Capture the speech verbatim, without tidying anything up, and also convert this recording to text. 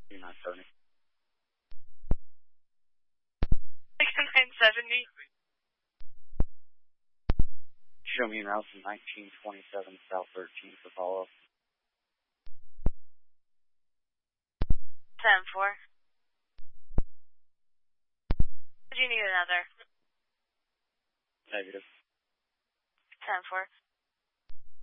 nine seventy. nine seventy. Show me route from nineteen twenty-seven South thirteen for follow-up. ten four. Do you need another? Negative. ten four.